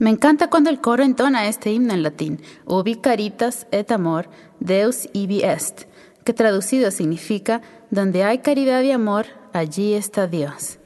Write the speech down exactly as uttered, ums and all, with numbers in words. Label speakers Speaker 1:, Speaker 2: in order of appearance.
Speaker 1: Me encanta cuando el coro entona este himno en latín, Ubi caritas et amor, Deus ibi est, que traducido significa, donde hay caridad y amor, allí está Dios.